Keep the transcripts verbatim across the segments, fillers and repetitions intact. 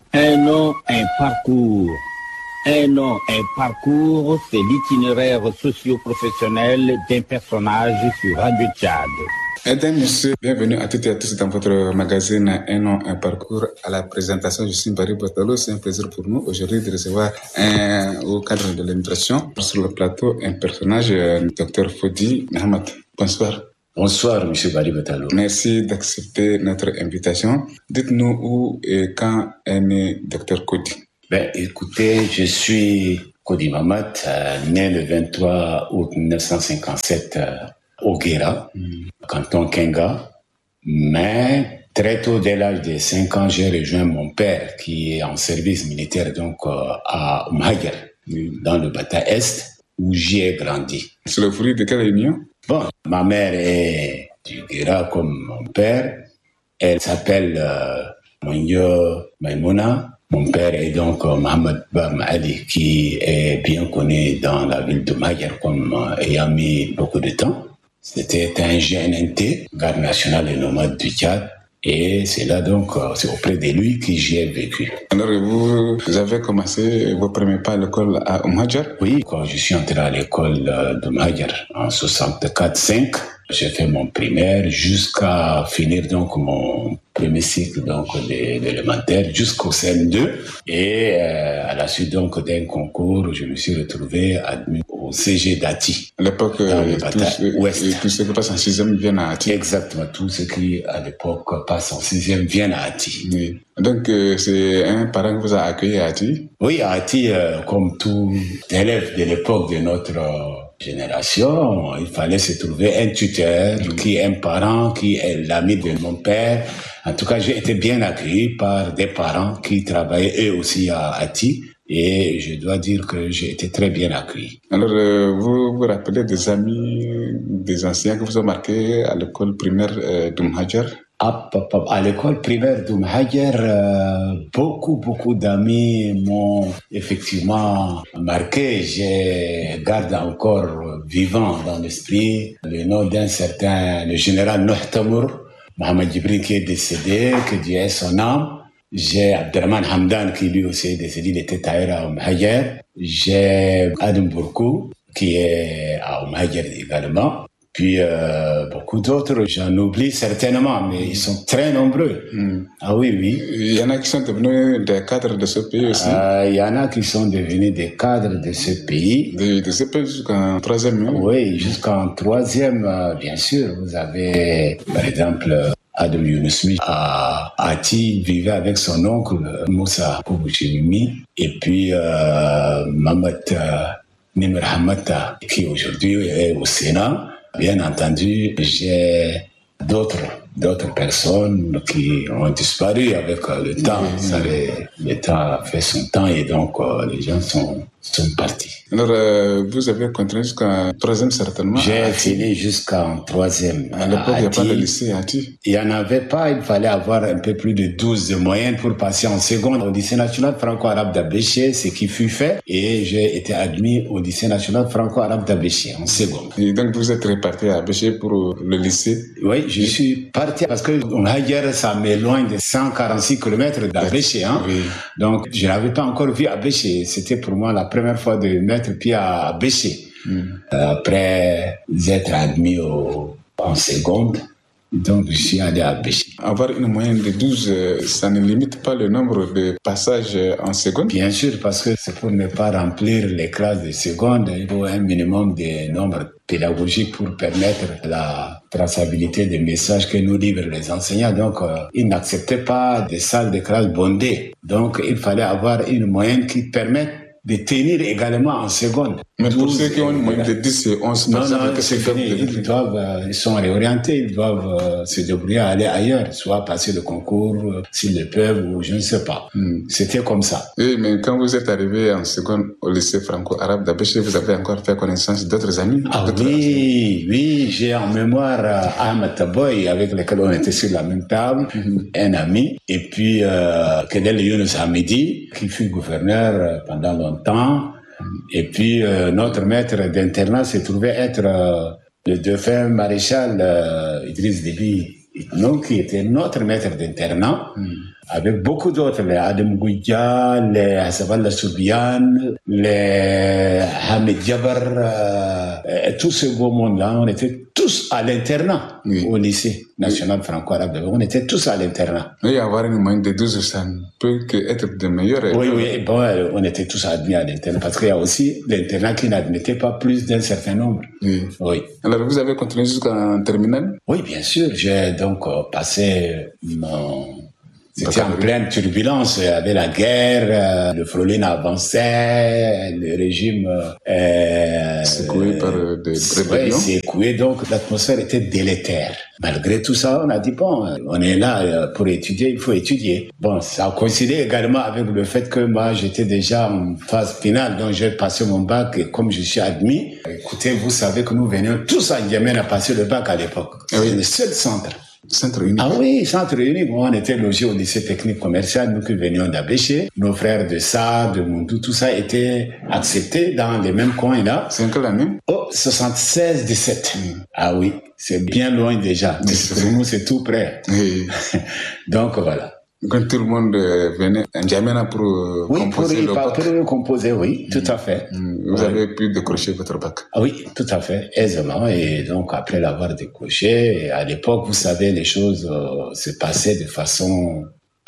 Un nom, un parcours. Un nom, un parcours, c'est l'itinéraire socio-professionnel d'un personnage sur Radio Tchad. Mesdames, Messieurs, bienvenue à toutes et à tous dans votre magazine Un nom, un parcours. À la présentation, je suis Barry Botalo. C'est un plaisir pour nous aujourd'hui de recevoir un, au cadre de l'invitation sur le plateau un personnage, Docteur Fodi Mohamed. Bonsoir. Bonsoir, M. Barry Botalo. Merci d'accepter notre invitation. Dites-nous où et quand est né Docteur Kodi. Ben, écoutez, je suis Kodi Mohamed, euh, né le vingt-trois août dix-neuf cent cinquante-sept euh, au Guéra, mm. canton Kenga. Mais très tôt, dès l'âge de cinq ans, j'ai rejoint mon père qui est en service militaire donc euh, à Oumhagar, mm. dans le Bata Est, où j'y ai grandi. C'est le fruit de quelle union? Bon, ma mère est du Guéra comme mon père. Elle s'appelle euh, Mounio Maimouna. Mon père est donc euh, Mohamed Bam Ali, qui est bien connu dans la ville de Maguer comme euh, ayant mis beaucoup de temps. C'était un G N N T, garde nationale et nomade du Tchad. Et c'est là donc, euh, c'est auprès de lui que j'y ai vécu. Alors vous, vous avez commencé vos premiers pas à l'école à Oumhagar? Oui, quand je suis entré à l'école euh, de Maguer en soixante-quatre cinq, j'ai fait mon primaire jusqu'à finir donc mon premier cycle donc de, de l'élémentaire jusqu'au C M deux et euh, à la suite donc d'un concours, je me suis retrouvé admis au C G d'Ati. À l'époque, euh, tout, ce, tout ce qui passe en sixième viennent à Ati. Exactement, tout ce qui à l'époque passe en sixième viennent à Ati. Oui. Donc euh, c'est un parent qui vous a accueilli à Ati? Oui, à Ati, euh, comme tout élève de l'époque de notre euh, génération, il fallait se trouver un tuteur mmh. qui est un parent, qui est l'ami de mon père. En tout cas, j'ai été bien accueilli par des parents qui travaillaient eux aussi à Ati. Et je dois dire que j'ai été très bien accueilli. Alors, euh, vous vous rappelez des amis, des anciens que vous avez marqués à l'école primaire euh, d'Oumhagar? À, à, à l'école primaire d'Oumhagar, euh, beaucoup, beaucoup d'amis m'ont effectivement marqué. Je garde encore vivant dans l'esprit le nom d'un certain, le général Nouhtamour, Mohamed Djibril, qui est décédé, que Dieu ait son âme. J'ai Abdelrahman Hamdan qui lui aussi est décédé, il était tailleur à Oumhagar. J'ai Adam Bourkou qui est à Oumhagar également. Puis euh, beaucoup d'autres, j'en oublie certainement, mais ils sont très nombreux. Mm. Ah oui, oui. Il y en a qui sont devenus des cadres de ce pays aussi. Euh, il y en a qui sont devenus des cadres de ce pays. De, de ce pays jusqu'en troisième. Oui, jusqu'en troisième, euh, bien sûr. Vous avez, par exemple, Adam Younusmi à Ati vivait avec son oncle Moussa Koubouchimimi et puis euh, Mamat euh, Nimr Hamata qui aujourd'hui est au Sénat. Bien entendu, j'ai d'autres d'autres personnes qui ont disparu avec euh, le temps. Mmh. Ça, les, le temps a fait son temps et donc euh, les gens sont sont partis. Alors, euh, vous avez continué jusqu'en troisième certainement? J'ai fini jusqu'en troisième. À l'époque, il n'y a pas de lycée à Ati? Il n'y en avait pas. Il fallait avoir un peu plus de douze de moyenne pour passer en seconde au lycée national franco-arabe d'Abéché, ce qui fut fait. Et j'ai été admis au lycée national franco-arabe d'Abéché en seconde. Et donc, vous êtes réparti à Abéché pour le lycée? Oui, je suis parti parce que Oumhagar, ça m'éloigne de cent quarante-six kilomètres d'Abéché. Hein? Oui. Donc, je n'avais pas encore vu Abéché. C'était pour moi la première fois de mettre pied à Abéché. Mm. Après être admis au, en seconde, donc je suis allé à Abéché. Avoir une moyenne de douze, ça ne limite pas le nombre de passages en seconde? Bien sûr, parce que c'est pour ne pas remplir les classes de seconde, il faut un minimum de nombre pédagogique pour permettre la traçabilité des messages que nous livrent les enseignants. Donc, euh, ils n'acceptaient pas des salles de classe bondées. Donc, il fallait avoir une moyenne qui permette de tenir également en seconde. Mais pour ceux qui ont une moyenne de dix et onze, non, non, c'est fini. Ils doivent, euh, ils sont réorientés, ils doivent euh, se débrouiller à aller ailleurs, soit passer le concours, euh, s'ils le peuvent, ou je ne sais pas. Mm. C'était comme ça. Oui, mais quand vous êtes arrivé en seconde au lycée franco-arabe d'Abéché, vous avez encore fait connaissance d'autres amis? Ah d'autres oui, amis. oui, j'ai en mémoire euh, Ahmed Taboy, avec lequel on était sur la même table, mm-hmm. un ami, et puis euh, Kedel Younous Hamidi, qui fut gouverneur euh, pendant longtemps. Et puis, euh, notre maître d'internat s'est trouvé être euh, le défunt maréchal euh, Idriss Déby Donc, qui était notre maître d'internat, mm. avec beaucoup d'autres, les Adam Goudia, les Hassaval Soubiane, les Hamid Jabar, euh, tout ce beau monde-là, on était tous à l'internat oui. au lycée national oui. franco-arabe. On était tous à l'internat. Oui, avoir une moyenne de douze, ça ne peut qu'être de meilleur. Oui, oui, bon, on était tous admis à l'internat parce qu'il y a aussi l'internat qui n'admettait pas plus d'un certain nombre. Oui. oui. Alors, vous avez continué jusqu'en terminale? Oui, bien sûr. J'ai donc euh, passé mon... C'était en pleine turbulence, il y avait la guerre, euh, le Frolin avançait, le régime... Euh, secoué par euh, des rébellions. Oui, secoué, donc l'atmosphère était délétère. Malgré tout ça, on a dit, bon, on est là pour étudier, il faut étudier. Bon, ça a coïncidé également avec le fait que moi, j'étais déjà en phase finale, donc j'ai passé mon bac, et comme je suis admis, écoutez, vous savez que nous venions tous à N'Djamena passer le bac à l'époque. Ah oui. C'est le seul centre. Centre unique. Ah oui, centre unique. On était logés au lycée technique commercial, nous qui venions d'Abéché. Nos frères de Sa, de Moundou, tout ça était accepté dans les mêmes coins là. C'est en quelle année? Oh, soixante-seize dix-sept. Mm. Ah oui, c'est bien loin déjà. Mais pour nous, c'est tout près. Oui. Donc voilà. Quand tout le monde venait à N'Djamena pour oui, composer pour, le bac. Oui, pour composer, oui, tout à fait. Vous oui. avez pu décrocher votre bac. Ah oui, tout à fait, aisément. Et donc, après l'avoir décroché, à l'époque, vous savez, les choses euh, se passaient de façon...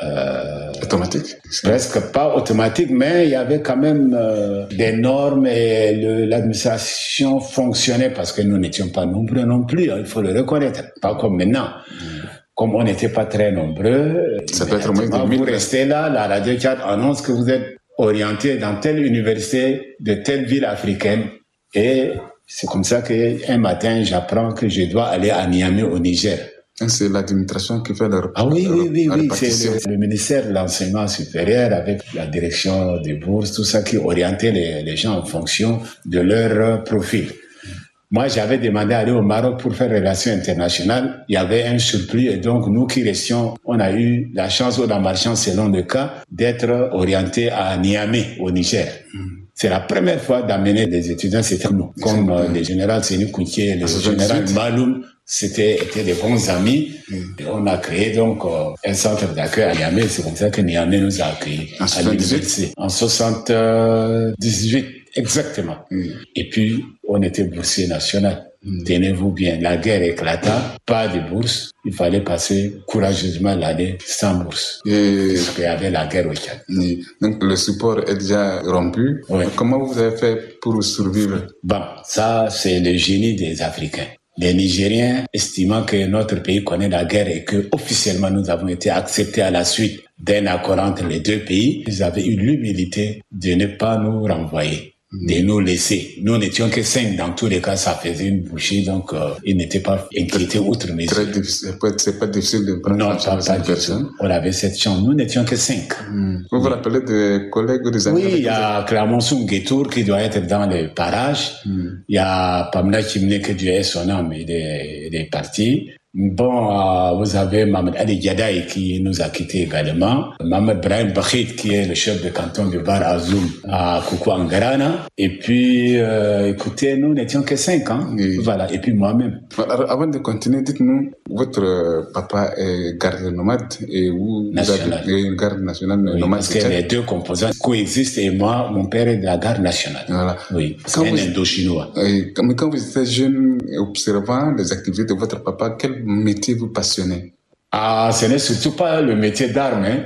Euh, automatique. Presque pas automatique, mais il y avait quand même euh, des normes et le, l'administration fonctionnait parce que nous n'étions pas nombreux non plus, hein, il faut le reconnaître. Pas comme maintenant. Mm. Comme on n'était pas très nombreux, ça peut être moins de vous restez là, la Radio Tchad annonce que vous êtes orienté dans telle université de telle ville africaine. Et c'est comme ça qu'un matin, j'apprends que je dois aller à Niamey au Niger. C'est l'administration qui fait leur... Ah oui, oui, oui, oui. C'est le, le ministère de l'enseignement supérieur avec la direction des bourses, tout ça qui orientait les, les gens en fonction de leur profil. Moi, j'avais demandé à aller au Maroc pour faire relations internationales. Il y avait un surplus et donc nous qui restions, on a eu la chance, ou la malchance selon le cas, d'être orientés à Niamey, au Niger. Mm. C'est la première fois d'amener des étudiants, c'était nous. Comme euh, le général Séni Koutié et le général Maloum, c'était étaient des bons amis. Mm. Et on a créé donc euh, un centre d'accueil à Niamey. C'est comme ça que Niamey nous a accueillis à l'université. En soixante-dix-huit. Exactement. Mm. Et puis, on était boursier national. Mm. Tenez-vous bien, la guerre éclata, pas de bourse. Il fallait passer courageusement l'année sans bourse. Et... parce qu'il y avait la guerre au Tchad. Mm. Donc, le support est déjà rompu. Oui. Comment vous avez fait pour survivre? Bon, ça, c'est le génie des Africains. Les Nigériens, estimant que notre pays connaît la guerre et que officiellement nous avons été acceptés à la suite d'un accord entre les deux pays, ils avaient eu l'humilité de ne pas nous renvoyer, de nous laisser. Nous n'étions que cinq, dans tous les cas, ça faisait une bouchée, donc euh, ils n'étaient pas inquiétés outre mesure. Très difficile, c'est pas difficile de prendre non, en charge pas, pas une personne. On avait cette chance, nous n'étions que cinq. Mm. Vous vous rappelez des collègues ou des amis? Oui, il y a Clermont-Sous Guétour qui doit être dans les parages. Mm. Il y a Pamela Chimne qui Dieu est son âme, il est, il est parti. Bon, euh, vous avez Mohamed Ali Diadaï qui nous a quittés également. Mohamed Brahim Bakhit qui est le chef de canton de Bar Azoum à Koukou Angarana. Et puis, euh, écoutez, nous n'étions que cinq, hein. Oui. Voilà. Et puis moi-même. Alors, avant de continuer, dites-nous, votre papa est garde nomade et vous, vous avez une garde nationale oui, nomade. Parce que les deux composants coexistent et moi, mon père est de la garde nationale. Voilà. Oui. C'est un Indo-Chinois. Mais quand vous étiez jeune, observant les activités de votre papa, quel métier vous passionnait? Ah, ce n'est surtout pas le métier d'armes, hein.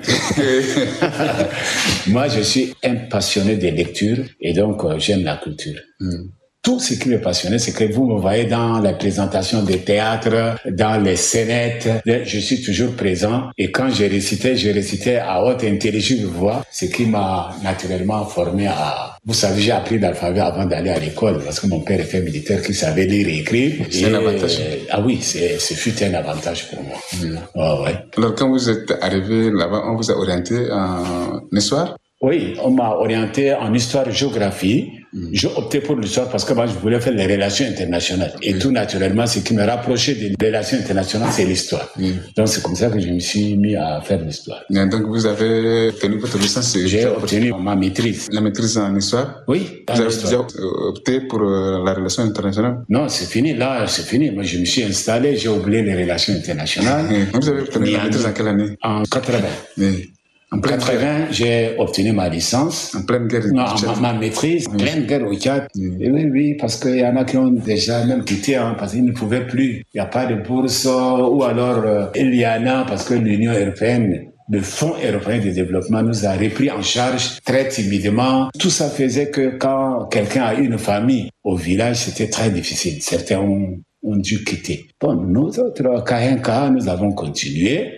Moi, je suis un passionné de lecture et donc euh, j'aime la culture. Mm. Tout ce qui me passionnait, c'est que vous me voyez dans les présentations de théâtre, dans les scénettes, je suis toujours présent. Et quand je récitais, je récitais à haute intelligible voix, ce qui m'a naturellement formé à... Vous savez, j'ai appris l'alphabet avant d'aller à l'école, parce que mon père était militaire qui savait lire et écrire. C'est un avantage. Euh, ah oui, c'est, ce fut un avantage pour moi. Mmh. Oh, ouais. Alors, quand vous êtes arrivé là-bas, on vous a orienté en histoire? Oui, on m'a orienté en histoire-géographie. Mmh. J'ai opté pour l'histoire parce que moi, je voulais faire les relations internationales. Et mmh. tout naturellement, ce qui me rapprochait des relations internationales, c'est l'histoire. Mmh. Donc, c'est comme ça que je me suis mis à faire l'histoire. Et donc, vous avez obtenu votre licence? J'ai obtenu ma maîtrise. La maîtrise en histoire? Oui. Vous avez déjà opté pour la relation internationale? Non, c'est fini. Là, c'est fini. Moi, je me suis installé, j'ai oublié les relations internationales. Mmh. Vous avez obtenu la maîtrise en quelle année? En quatre-vingts. Mmh. En quatre-vingts, j'ai obtenu ma licence. En pleine guerre. Non, ma, ma maîtrise, en oui. pleine guerre au Tchad. Oui. Et oui, oui, parce qu'il y en a qui ont déjà même quitté, hein, parce qu'ils ne pouvaient plus. Il n'y a pas de bourse, ou alors euh, il y en a parce que l'Union européenne, le Fonds européen de développement nous a repris en charge très timidement. Tout ça faisait que quand quelqu'un a une famille au village, c'était très difficile. Certains ont ont dû quitter. Bon, nous autres, Kayenka, nous avons continué.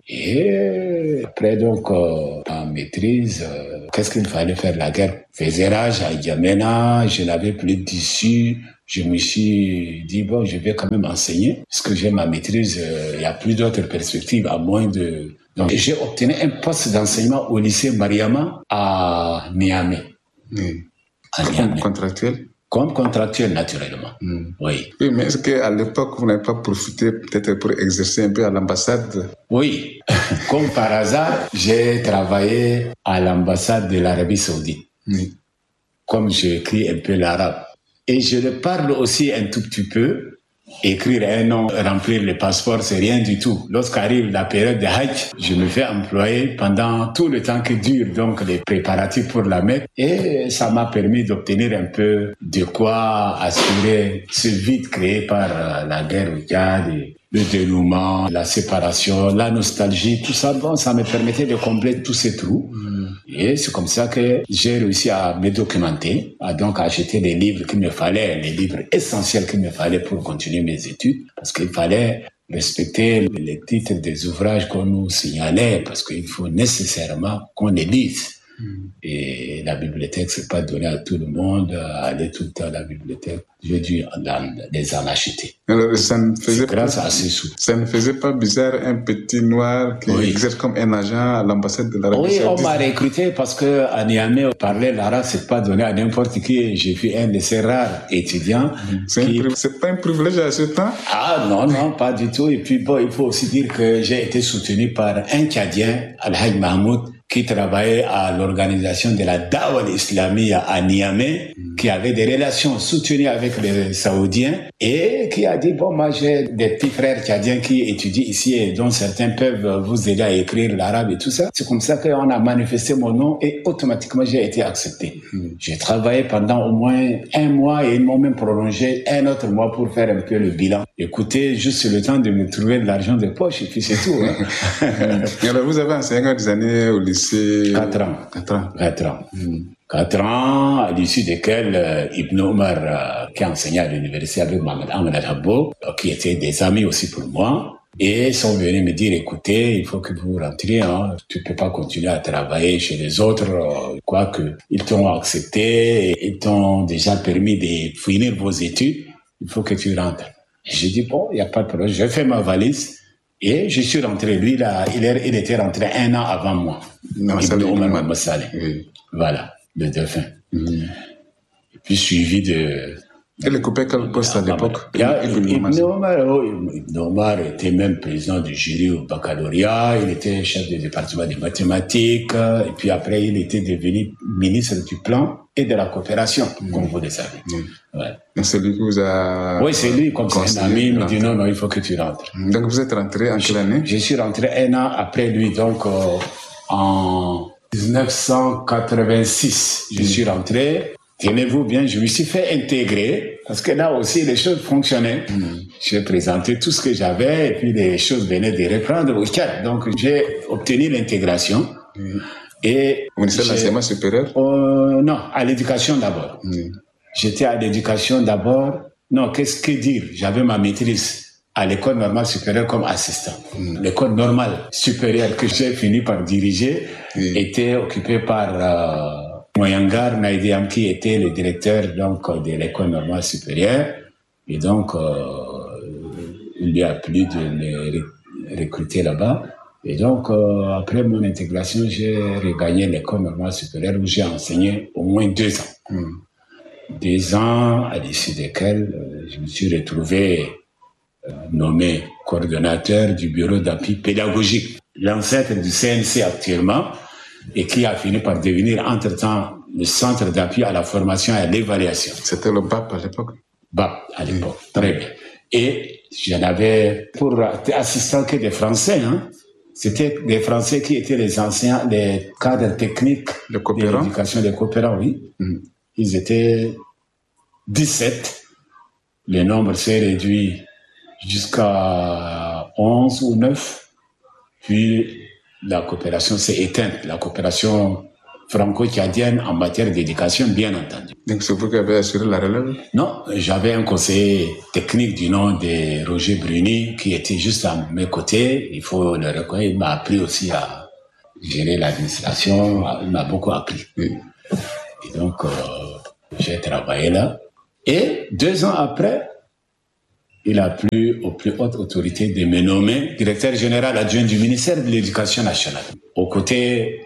Et après, donc, euh, en maîtrise, euh, qu'est-ce qu'il fallait faire? La guerre faisait rage à Yamena, je n'avais plus d'issue. Je me suis dit, bon, je vais quand même enseigner, parce que j'ai ma maîtrise, il euh, n'y a plus d'autres perspectives, à moins de... Donc, j'ai obtenu un poste d'enseignement au lycée Mariama à Niamey. Oui. À Niamey. Contractuel? Comme contractuel, naturellement. Mm. Oui. Oui, mais est-ce qu'à l'époque, vous n'avez pas profité peut-être pour exercer un peu à l'ambassade? Oui. Comme par hasard, j'ai travaillé à l'ambassade de l'Arabie Saoudite. Mm. Comme j'écris un peu l'arabe. Et je le parle aussi un tout petit peu. Écrire un nom, remplir le passeport, c'est rien du tout. Lorsqu'arrive la période de Hajj, je me fais employer pendant tout le temps que dure donc les préparatifs pour la Mecque. Et ça m'a permis d'obtenir un peu de quoi assurer ce vide créé par la guerre au Tchad, le dénouement, la séparation, la nostalgie, tout ça. Bon, ça me permettait de combler tous ces trous. Mmh. Et c'est comme ça que j'ai réussi à me documenter, à donc acheter les livres qu'il me fallait, les livres essentiels qu'il me fallait pour continuer mes études, parce qu'il fallait respecter les titres des ouvrages qu'on nous signalait, parce qu'il faut nécessairement qu'on les lise. Mmh. Et la bibliothèque, c'est pas donné à tout le monde, aller tout le temps à la bibliothèque. J'ai dû les en acheter. Alors, ça ne faisait grâce pas, à ces sous. Ça ne faisait pas bizarre un petit noir qui oui. exerce comme un agent à l'ambassade de l'Arabie Oui, Saoudite? On m'a recruté parce que à Niamey, parler l'arabe, c'est pas donné à n'importe qui. J'ai vu un de ces rares étudiants. C'est, qui... pri... c'est pas un privilège à ce temps? Ah non, non, pas du tout. Et puis bon, il faut aussi dire que j'ai été soutenu par un Tchadien, Al-Hajj Mahmoud, qui travaillait à l'organisation de la Dawa al-Islamiyya à Niamey, mmh. qui avait des relations soutenues avec les Saoudiens et qui a dit, bon, moi j'ai des petits frères tchadiens qui étudient ici et dont certains peuvent vous aider à écrire l'arabe et tout ça. C'est comme ça qu'on a manifesté mon nom et automatiquement j'ai été accepté. Mmh. J'ai travaillé pendant au moins un mois et ils m'ont même prolongé un autre mois pour faire un peu le bilan. Écoutez, juste le temps de me trouver de l'argent de poche et puis c'est tout. Hein. Et alors vous avez enseigné des années au lycée? Quatre ans. Quatre ans. Quatre ans. Mmh. Quatre ans, à l'issue desquels euh, Ibn Omar, euh, qui a enseigné à l'université avec Mohamed Ahmed Al-Habbo, euh, qui étaient des amis aussi pour moi, et sont venus me dire, écoutez, il faut que vous rentriez, hein, tu peux pas continuer à travailler chez les autres, euh, quoique ils t'ont accepté, ils t'ont déjà permis de finir vos études, il faut que tu rentres. J'ai dit, bon, il n'y a pas de problème, j'ai fait ma valise, et je suis rentré. Lui, là, il, est, il était rentré un an avant moi. Non, Ibn Omar Massali. Oui. Voilà, le défunt. Mmh. Et puis suivi de... Il occupait quel poste à l'époque? Ibn Omar, oh, Ibn Omar était même président du jury au baccalauréat, il était chef du département des mathématiques, et puis après il était devenu ministre du plan et de la coopération, mmh. comme vous le savez. Mmh. Ouais. Donc c'est lui qui vous a... Oui, c'est lui, comme c'est un ami, il me dit non, non, il faut que tu rentres. Donc vous êtes rentré en quelle année? Je suis rentré un an après lui, donc euh, en dix-neuf cent quatre-vingt-six, je mmh. suis rentré. Tenez-vous bien, je me suis fait intégrer, parce que là aussi les choses fonctionnaient. Mmh. J'ai présenté tout ce que j'avais, et puis les choses venaient de reprendre au Tchad. Donc j'ai obtenu l'intégration. Mmh. Et au ministère de l'enseignement supérieur? euh, Non, à l'éducation d'abord. Mmh. J'étais à l'éducation d'abord. Non, qu'est-ce que dire? J'avais ma maîtrise à l'école normale supérieure comme assistant. Mmh. L'école normale supérieure que j'ai fini par diriger mmh. était occupée par... Euh, Moyangar Naïdiam, qui était le directeur donc, de l'école normale supérieure, et donc euh, il lui a plu de me recruter là-bas. Et donc euh, après mon intégration, j'ai regagné l'école normale supérieure où j'ai enseigné au moins deux ans. Mmh. Deux ans, à l'issue desquels euh, je me suis retrouvé euh, nommé coordonnateur du bureau d'appui pédagogique, l'ancêtre du C N C actuellement, et qui a fini par devenir entre-temps le centre d'appui à la formation et à l'évaluation. C'était le B A P à l'époque? B A P à l'époque, mmh. Très bien. Et j'en avais pour assistant que des Français, hein. C'était des Français qui étaient les anciens, les cadres techniques de l'éducation des coopérants, oui. Mmh. Ils étaient dix-sept. Le nombre s'est réduit jusqu'à onze ou neuf. Puis la coopération s'est éteinte. La coopération franco-tchadienne en matière d'éducation, bien entendu. Donc c'est vous qui avez assuré la relève? Non, j'avais un conseiller technique du nom de Roger Bruni qui était juste à mes côtés. Il faut le reconnaître, il m'a appris aussi à gérer l'administration, il m'a beaucoup appris. Oui. Et donc, euh, j'ai travaillé là. Et deux ans après, il a plu aux plus hautes autorités de me nommer directeur général adjoint du ministère de l'Éducation nationale, aux côtés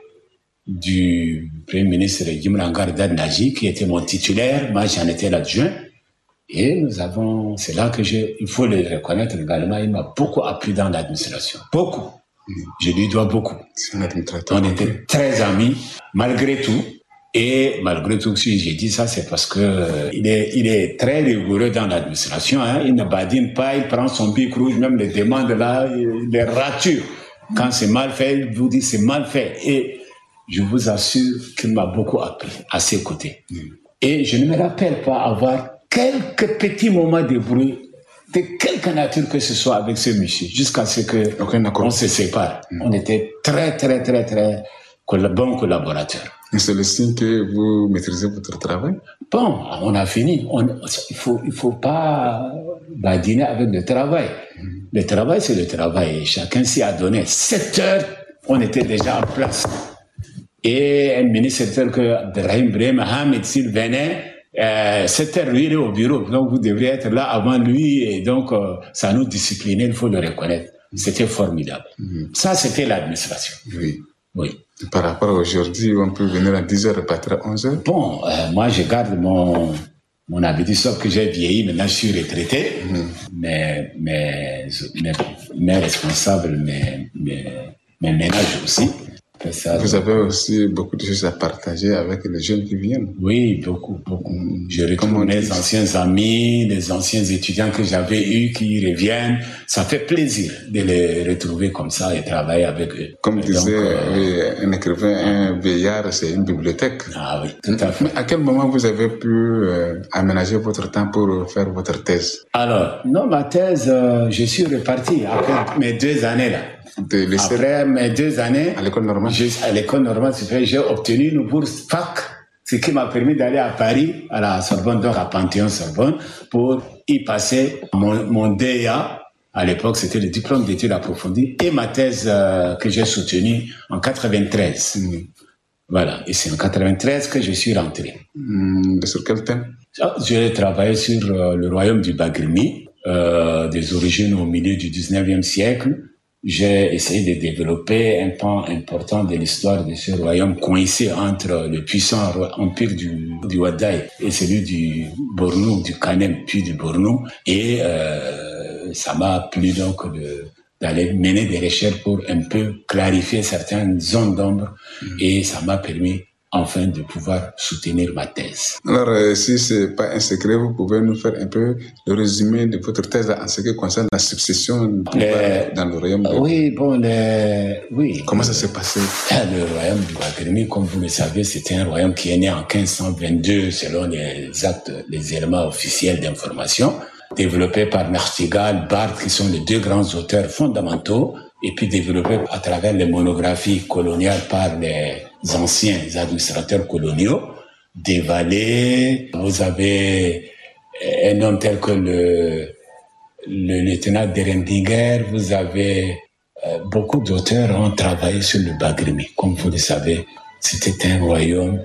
du Premier ministre Guimlangar Dadnaji, qui était mon titulaire, moi j'en étais l'adjoint. Et nous avons, c'est là que je, il faut le reconnaître également, il m'a beaucoup appris dans l'administration. Beaucoup. Je lui dois beaucoup. On était très amis, malgré tout. Et malgré tout, si j'ai dit ça, c'est parce que euh, il est, il est très rigoureux dans l'administration, hein. Il ne badine pas, il prend son bic rouge, même les demandes là, il les rature. Quand c'est mal fait, il vous dit c'est mal fait. Et je vous assure qu'il m'a beaucoup appris à ses côtés. Mm. Et je ne me rappelle pas avoir quelques petits moments de bruit de quelque nature que ce soit avec ce monsieur, jusqu'à ce que okay, on se sépare. Mm. On était très, très, très, très bons collaborateurs. Et c'est le signe que vous maîtrisez votre travail? Bon, on a fini. On, il faut, il faut pas badiner avec le travail. Mm. Le travail, c'est le travail. Chacun s'y a donné. Sept heures, on était déjà en place. Et un ministre tel que Abdelrahim Brahim Hamid, s'il venait, euh, sept heures, lui, il est au bureau. Donc, vous devriez être là avant lui. Et donc, euh, ça nous disciplinait, il faut le reconnaître. C'était formidable. Mm. Ça, c'était l'administration. Oui. Oui. Par rapport à aujourd'hui, on peut venir à dix heures et partir à onze heures? Bon, euh, moi, je garde mon, mon habitude, sauf que j'ai vieilli, maintenant je suis retraité. Mmh. Mais, mais, mes, mes responsables, mes, mes, mes ménages aussi. Ça, vous avez aussi beaucoup de choses à partager avec les jeunes qui viennent? Oui, beaucoup, beaucoup. Je retrouve mes anciens amis, les anciens étudiants que j'avais eus qui reviennent. Ça fait plaisir de les retrouver comme ça et travailler avec eux. Comme et disait donc, euh, un écrivain, un vieillard, c'est une bibliothèque. Ah oui, tout à fait. Mais à quel moment vous avez pu euh, aménager votre temps pour faire votre thèse? Alors, non, ma thèse, euh, je suis reparti après mes deux années là. Après mes deux années, à l'école normale, à l'école normale supérieure, j'ai obtenu une bourse fac, ce qui m'a permis d'aller à Paris, à la Sorbonne, donc à Panthéon-Sorbonne, pour y passer mon, mon D E A. À l'époque, c'était le diplôme d'études approfondies et ma thèse euh, que j'ai soutenue en quatre-vingt-treize. Mmh. Voilà, et c'est en quatre-vingt-treize que je suis rentré. Mmh. Sur quel thème? J'ai travaillé sur euh, le royaume du Bagrimi, euh, des origines au milieu du dix-neuvième siècle. J'ai essayé de développer un pan important de l'histoire de ce royaume coincé entre le puissant empire du, du Wadaï et celui du Bornou, du Kanem, puis du Bornou. Et euh, ça m'a plu donc de, d'aller mener des recherches pour un peu clarifier certaines zones d'ombre. Mmh. Et ça m'a permis enfin de pouvoir soutenir ma thèse. Alors, euh, si c'est pas un secret, vous pouvez nous faire un peu le résumé de votre thèse en ce qui concerne la succession du pouvoir les... dans le royaume de... Oui, bon, les... oui. Comment ça s'est passé? Le royaume du Bagrimi, comme vous le savez, c'était un royaume qui est né en quinze cent vingt-deux, selon les actes, les éléments officiels d'information, développé par Nachtigal, Barthes, qui sont les deux grands auteurs fondamentaux, et puis développé à travers les monographies coloniales par les anciens administrateurs coloniaux. Des vallées, vous avez un homme tel que le, le lieutenant Derendinger, vous avez euh, beaucoup d'auteurs ont travaillé sur le Bagrimi. Comme vous le savez, c'était un royaume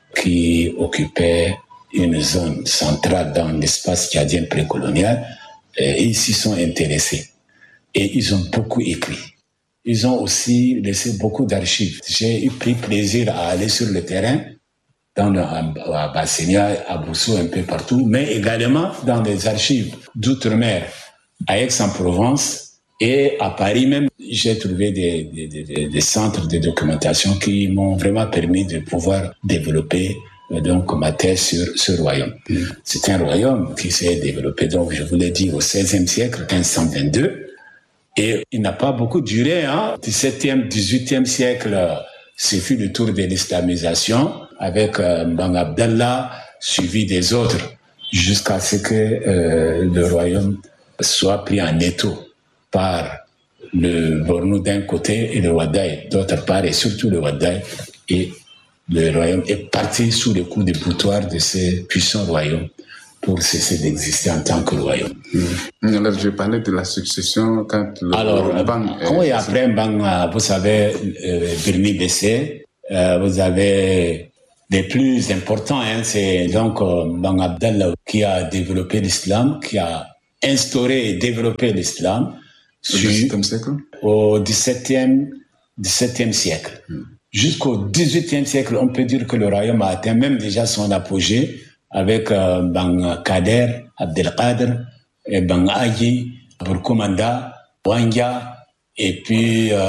qui occupait une zone centrale dans l'espace tchadien précolonial et ils s'y sont intéressés. Et ils ont beaucoup écrit. Ils ont aussi laissé beaucoup d'archives. J'ai eu pris plaisir à aller sur le terrain dans le, à Bassenia, à Boussou, un peu partout, mais également dans les archives d'outre-mer, à Aix-en-Provence et à Paris même. J'ai trouvé des, des, des, des centres de documentation qui m'ont vraiment permis de pouvoir développer donc ma thèse sur ce royaume. Mm. C'est un royaume qui s'est développé, donc je vous l'ai dit, au seizième siècle, quinze cent vingt-deux, et il n'a pas beaucoup duré, hein. dix-septième, dix-huitième siècle, ce fut le tour de l'islamisation, avec euh, Mbang Abdallah, suivi des autres, jusqu'à ce que euh, le royaume soit pris en étau par le Bornou d'un côté et le Wadaï d'autre part, et surtout le Wadaï, et le royaume est parti sous le coup de boutoir de ces puissants royaumes pour cesser d'exister en tant que royaume. Mmh. Alors, je parlais de la succession quand le Alors, Mbang quand est... après Mbang, vous savez, euh, Birni Bessé, euh, vous avez les plus importants, hein, c'est donc euh, Mbang Abdallah qui a développé l'islam, qui a instauré et développé l'islam. Au dix-septième siècle Au dix-septième, dix-septième siècle. Hmm. Jusqu'au dix-huitième siècle, on peut dire que le royaume a atteint même déjà son apogée avec euh, Bang Kader, Abdelkader, et Bang Ayi, Burkomanda, Wanga, et puis euh,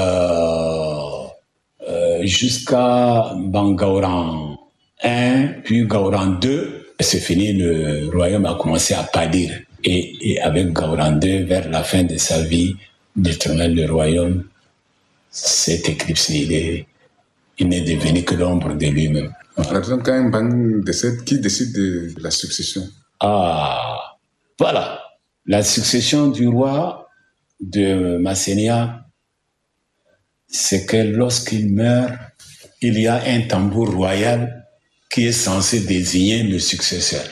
euh, jusqu'à Bang Gauran un, puis Gauran deux. C'est fini, le royaume a commencé à pâlir. Et, et avec Gauran deux, vers la fin de sa vie, l'éternel, le royaume s'est éclipsé. Il, est, il n'est devenu que l'ombre de lui-même. Alors, donc, quand un Mbang décède, qui décide de la succession? Ah, voilà. La succession du roi de Massenia, c'est que lorsqu'il meurt, il y a un tambour royal qui est censé désigner le successeur.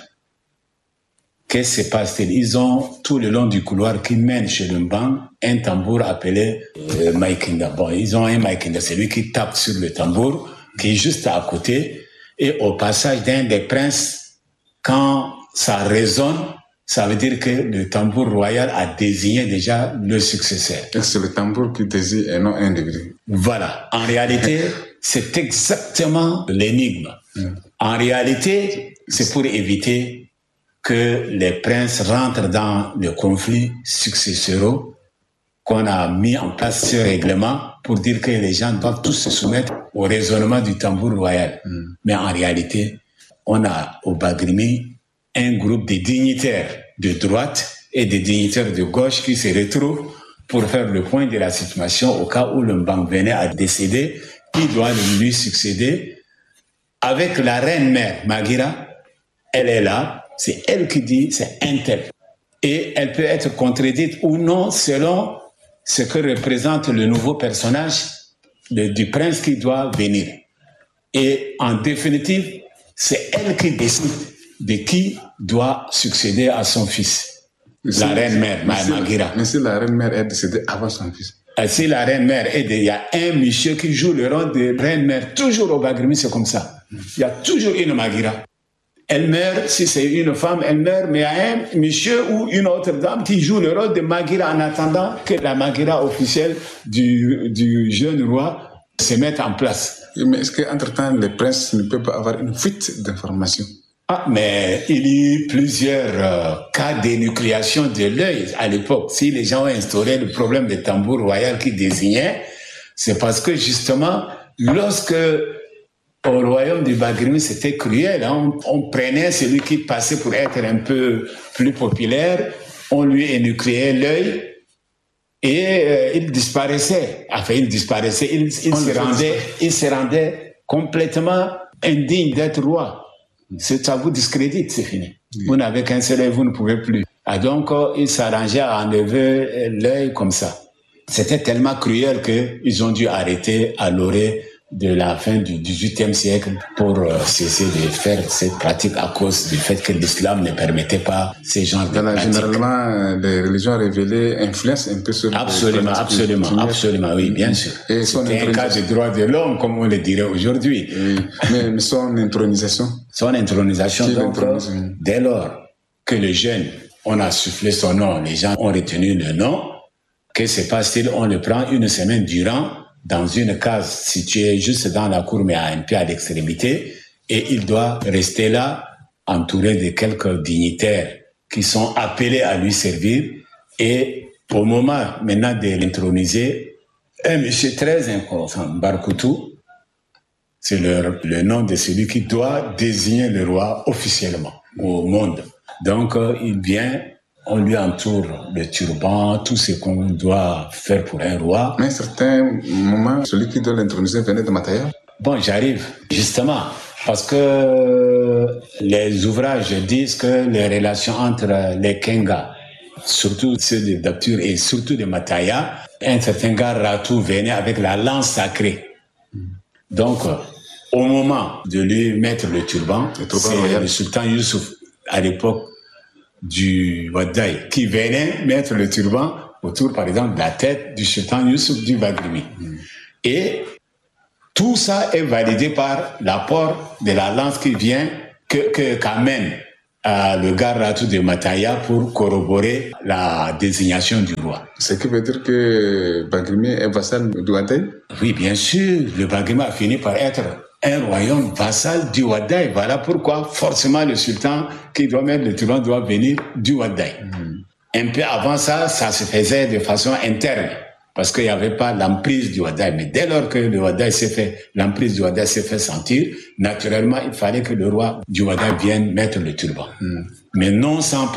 Qu'est-ce qui se passe-t-il? Ils ont, tout le long du couloir qui mène chez le Mbang, un tambour appelé euh, Maikinda. Bon, ils ont un Maikinda, c'est lui qui tape sur le tambour, qui est juste à côté. Et au passage d'un des princes, quand ça résonne, ça veut dire que le tambour royal a désigné déjà le successeur. Et c'est le tambour qui désigne et non un individu. Voilà. En réalité, c'est exactement l'énigme. Mm. En réalité, c'est pour éviter que les princes rentrent dans le conflit successoral qu'on a mis en place ce règlement pour dire que les gens doivent tous se soumettre au raisonnement du tambour royal. Mm. Mais en réalité, on a au Bagrimi un groupe de dignitaires de droite et de dignitaires de gauche qui se retrouvent pour faire le point de la situation au cas où le Mbang venait à décéder, qui doit lui succéder. Avec la reine-mère Magira, elle est là. C'est elle qui dit, c'est un tel. Et elle peut être contredite ou non selon ce que représente le nouveau personnage de, du prince qui doit venir. Et en définitive, c'est elle qui décide de qui doit succéder à son fils. Mais la reine-mère, Magira. Mais si la reine-mère est décédée avant son fils? Et si la reine-mère est décédée, il y a un monsieur qui joue le rôle de reine-mère. Toujours au Bagrimi, c'est comme ça. Il y a toujours une Magira. Elle meurt, si c'est une femme, elle meurt, mais il y a un monsieur ou une autre dame qui joue le rôle de Magira en attendant que la Magira officielle du, du jeune roi se mette en place. Mais est-ce qu'entre-temps, les princes ne peuvent pas avoir une fuite d'informations? Ah, mais il y a eu plusieurs euh, cas d'énucléation de l'œil à l'époque. Si les gens ont instauré le problème des tambours royaux qui désignaient, c'est parce que justement, lorsque au royaume du Bagrimi, c'était cruel. Hein. On, on prenait celui qui passait pour être un peu plus populaire, on lui énucléait l'œil et euh, il disparaissait. Enfin, il disparaissait. Il, il, se rendait, il se rendait complètement indigne d'être roi. Ça vous discrédite, c'est fini. Oui. Vous n'avez qu'un seul œil, vous ne pouvez plus. Ah, donc, il s'arrangeait à enlever l'œil comme ça. C'était tellement cruel qu'ils ont dû arrêter à l'orée de la fin du dix-huitième siècle pour euh, cesser de faire cette pratique à cause du fait que l'islam ne permettait pas ces genres de pratiques. Généralement, les religions révélées influencent un peu sur absolument, absolument, absolument, oui, bien sûr. Et c'est un cas de droit de l'homme, comme on le dirait aujourd'hui. Oui, mais, mais son intronisation. Son intronisation, donc, dès lors que le jeune, on a soufflé son nom, les gens ont retenu le nom, que se passe-t-il? On le prend une semaine durant dans une case située juste dans la cour, mais un peu à l'extrémité, et il doit rester là, entouré de quelques dignitaires qui sont appelés à lui servir. Et au moment maintenant de l'introniser, un monsieur très important, Barkoutou, c'est le, le nom de celui qui doit désigner le roi officiellement au monde. Donc euh, il vient, on lui entoure le turban, tout ce qu'on doit faire pour un roi. Mais à un certain moment, celui qui doit l'introniser venait de Mataya. Bon, j'arrive, justement, parce que les ouvrages disent que les relations entre les Kenga, surtout ceux de Daptur et surtout de Mataya, un certain gars Ratou venait avec la lance sacrée. Donc, au moment de lui mettre le turban, le turban c'est royal. Le sultan Youssouf, à l'époque du Wadaï, qui venait mettre le turban autour, par exemple, de la tête du sultan Youssouf du Bagrimi. Mm. Et tout ça est validé par l'apport de la lance qui vient, que, que, qu'amène euh, le gars Ratou de Mataya pour corroborer la désignation du roi. Ce qui veut dire que Bagrimi est vassal du Wadaï? Oui, bien sûr, le Bagrimi a fini par être un royaume vassal du Wadaï. Voilà pourquoi forcément le sultan qui doit mettre le turban doit venir du Wadaï. Mm. Un peu avant ça, ça se faisait de façon interne, parce qu'il n'y avait pas l'emprise du Wadaï. Mais dès lors que le Wadaï s'est fait, l'emprise du Wadaï s'est fait sentir, naturellement, il fallait que le roi du Wadaï vienne mettre le turban. Mm. Mais non sans